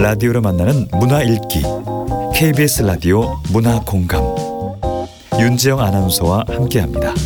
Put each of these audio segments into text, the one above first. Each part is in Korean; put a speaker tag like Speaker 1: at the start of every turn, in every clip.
Speaker 1: 라디오로 만나는 문화 읽기 KBS 라디오 문화 공감 윤지영 아나운서와 함께합니다.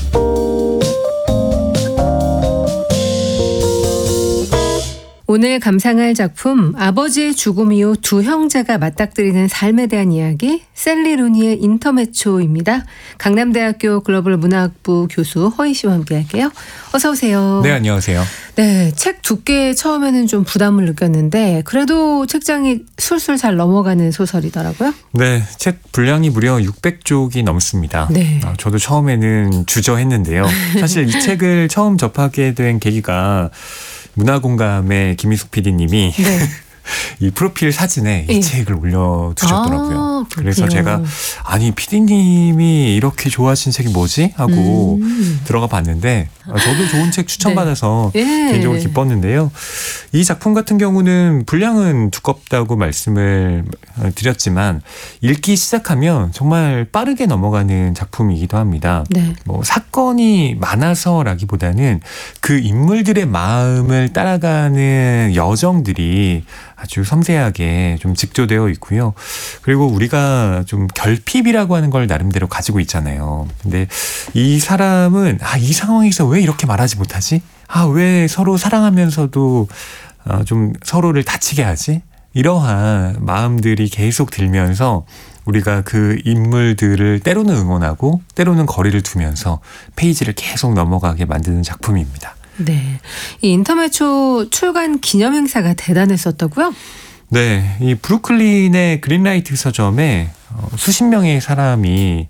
Speaker 2: 오늘 감상할 작품 아버지의 죽음 이후 두 형제가 맞닥뜨리는 삶에 대한 이야기 셀리 루니의 인터메초입니다. 강남대학교 글로벌 문화학부 교수 허희 씨와 함께할게요. 어서 오세요.
Speaker 3: 네, 안녕하세요.
Speaker 2: 네, 책 두께 처음에는 좀 부담을 느꼈는데 그래도 책장이 술술 잘 넘어가는 소설이더라고요.
Speaker 3: 네, 책 분량이 무려 600쪽이 넘습니다.
Speaker 2: 네.
Speaker 3: 저도 처음에는 주저했는데요. 사실 이 책을 처음 접하게 된 계기가 문화공감의 김희숙 PD님이
Speaker 2: 네.
Speaker 3: 이 프로필 사진에 이 책을 올려두셨더라고요. 그래서
Speaker 2: 그렇군요.
Speaker 3: 제가 아니 PD님이 이렇게 좋아하신 책이 뭐지? 하고 들어가 봤는데 저도 좋은 책 추천받아서
Speaker 2: 네.
Speaker 3: 개인적으로 기뻤는데요. 이 작품 같은 경우는 분량은 두껍다고 말씀을 드렸지만 읽기 시작하면 정말 빠르게 넘어가는 작품이기도 합니다.
Speaker 2: 네.
Speaker 3: 뭐 사건이 많아서라기보다는 그 인물들의 마음을 따라가는 여정들이 아주 섬세하게 좀 직조되어 있고요. 그리고 우리가 좀 결핍이라고 하는 걸 나름대로 가지고 있잖아요. 근데 이 사람은 이 상황에서 왜 이렇게 말하지 못하지? 왜 서로 사랑하면서도 좀 서로를 다치게 하지? 이러한 마음들이 계속 들면서 우리가 그 인물들을 때로는 응원하고 때로는 거리를 두면서 페이지를 계속 넘어가게 만드는 작품입니다.
Speaker 2: 네, 이 인터메초 출간 기념행사가 대단했었다고요?
Speaker 3: 네, 이 브루클린의 그린라이트 서점에 수십 명의 사람이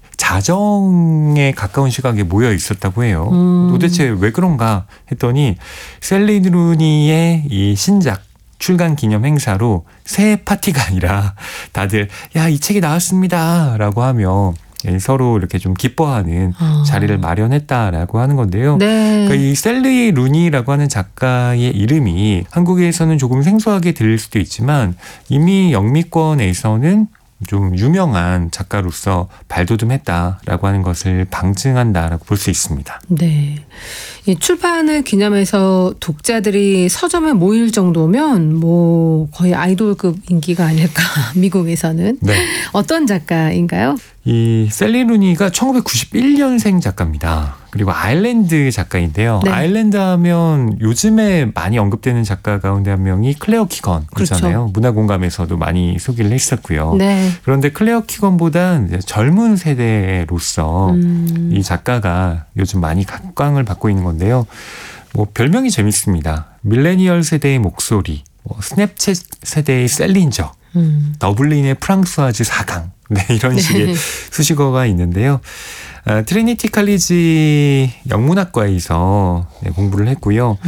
Speaker 3: 자정에 가까운 시각에 모여 있었다고 해요. 도대체 왜 그런가 했더니 셀리 루니의 이 신작 출간 기념 행사로 새해 파티가 아니라 다들 이 책이 나왔습니다 라고 하며 서로 이렇게 좀 기뻐하는 자리를 마련했다라고 하는 건데요.
Speaker 2: 네.
Speaker 3: 그러니까 이 셀리 루니라고 하는 작가의 이름이 한국에서는 조금 생소하게 들릴 수도 있지만 이미 영미권에서는 좀 유명한 작가로서 발돋움했다라고 하는 것을 방증한다라고 볼 수 있습니다.
Speaker 2: 네, 이 출판을 기념해서 독자들이 서점에 모일 정도면 뭐 거의 아이돌급 인기가 아닐까 미국에서는.
Speaker 3: 네.
Speaker 2: 어떤 작가인가요?
Speaker 3: 이 셀리 루니가 1991년생 작가입니다. 그리고 아일랜드 작가인데요.
Speaker 2: 네.
Speaker 3: 아일랜드 하면 요즘에 많이 언급되는 작가 가운데 한 명이 클레어 키건이잖아요.
Speaker 2: 그렇죠.
Speaker 3: 문화공감에서도 많이 소개를 했었고요.
Speaker 2: 네.
Speaker 3: 그런데 클레어 키건보다 이제 젊은 세대로서 이 작가가 요즘 많이 각광을 받고 있는 건데요. 뭐 별명이 재밌습니다. 밀레니얼 세대의 목소리, 스냅챗 세대의 셀린저, 더블린의 프랑스와즈 4강. 네, 이런 식의 수식어가 있는데요. 트리니티 칼리지 영문학과에서 공부를 했고요.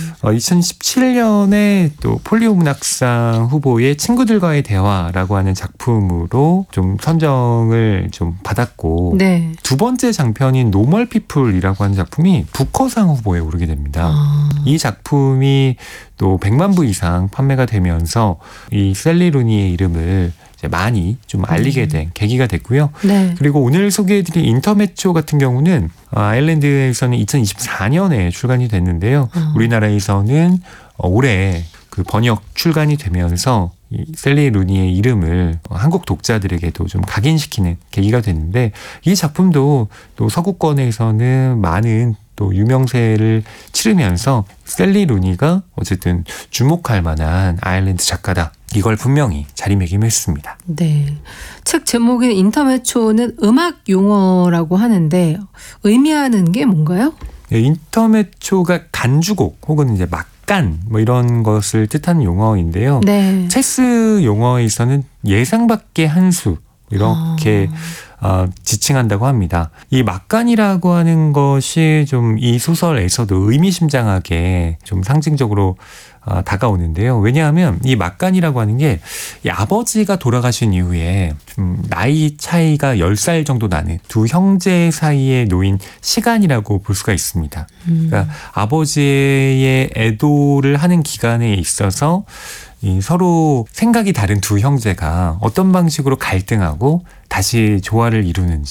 Speaker 3: 2017년에 또 폴리오 문학상 후보의 친구들과의 대화라고 하는 작품으로 좀 선정을 좀 받았고
Speaker 2: 네.
Speaker 3: 두 번째 장편인 노멀 피플이라고 하는 작품이 부커상 후보에 오르게 됩니다. 이 작품이 또 100만 부 이상 판매가 되면서 이 셀리 루니의 이름을 많이 좀 알리게 된 계기가 됐고요.
Speaker 2: 네.
Speaker 3: 그리고 오늘 소개해드린 인터메초 같은 경우는 아일랜드에서는 2024년에 출간이 됐는데요. 우리나라에서는 올해 그 번역 출간이 되면서 이 셀리 루니의 이름을 한국 독자들에게도 좀 각인시키는 계기가 됐는데 이 작품도 또 서구권에서는 많은 또 유명세를 치르면서 셀리 루니가 어쨌든 주목할 만한 아일랜드 작가다. 이걸 분명히 자리매김했습니다.
Speaker 2: 네, 책 제목인 인터메초는 음악 용어라고 하는데 의미하는 게 뭔가요?
Speaker 3: 네, 인터메초가 단주곡 혹은 이제 막간 뭐 이런 것을 뜻하는 용어인데요.
Speaker 2: 네.
Speaker 3: 체스 용어에서는 예상 밖의 한 수 이렇게 지칭한다고 합니다. 이 막간이라고 하는 것이 좀 이 소설에서도 의미심장하게 좀 상징적으로 다가오는데요. 왜냐하면 이 막간이라고 하는 게 이 아버지가 돌아가신 이후에 좀 나이 차이가 10살 정도 나는 두 형제 사이에 놓인 시간이라고 볼 수가 있습니다. 그러니까 아버지의 애도를 하는 기간에 있어서 이 서로 생각이 다른 두 형제가 어떤 방식으로 갈등하고 다시 조화를 이루는지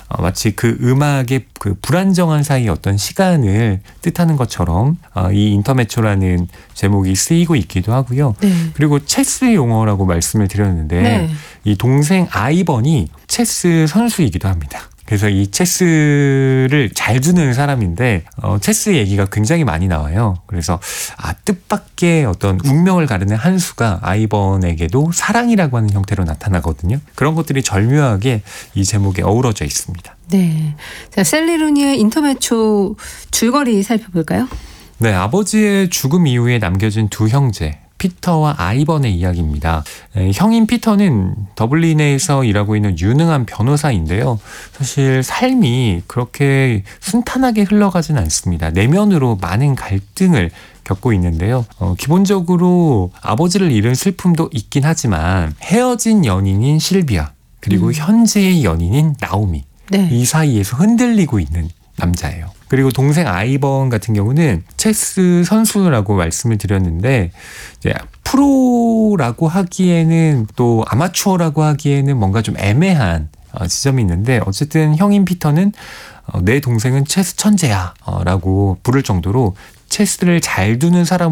Speaker 3: 마치 그 음악의 그 불안정한 사이의 어떤 시간을 뜻하는 것처럼 이 인터메초라는 제목이 쓰이고 있기도 하고요.
Speaker 2: 네.
Speaker 3: 그리고 체스 용어라고 말씀을 드렸는데
Speaker 2: 네.
Speaker 3: 이 동생 아이번이 체스 선수이기도 합니다. 그래서 이 체스를 잘 두는 사람인데 체스 얘기가 굉장히 많이 나와요. 그래서 뜻밖의 어떤 운명을 가르는 한 수가 아이번에게도 사랑이라고 하는 형태로 나타나거든요. 그런 것들이 절묘하게 이 제목에 어우러져 있습니다.
Speaker 2: 네. 자, 셀리 루니의 인터메초 줄거리 살펴볼까요?
Speaker 3: 네, 아버지의 죽음 이후에 남겨진 두 형제 피터와 아이번의 이야기입니다. 형인 피터는 더블린에서 일하고 있는 유능한 변호사인데요. 사실 삶이 그렇게 순탄하게 흘러가진 않습니다. 내면으로 많은 갈등을 겪고 있는데요. 기본적으로 아버지를 잃은 슬픔도 있긴 하지만 헤어진 연인인 실비아 그리고 현재의 연인인 나오미
Speaker 2: 네.
Speaker 3: 이 사이에서 흔들리고 있는 남자예요. 그리고 동생 아이번 같은 경우는 체스 선수라고 말씀을 드렸는데 이제 프로라고 하기에는 또 아마추어라고 하기에는 뭔가 좀 애매한 지점이 있는데 어쨌든 형인 피터는 내 동생은 체스 천재야 라고 부를 정도로 체스를 잘 두는 사람으로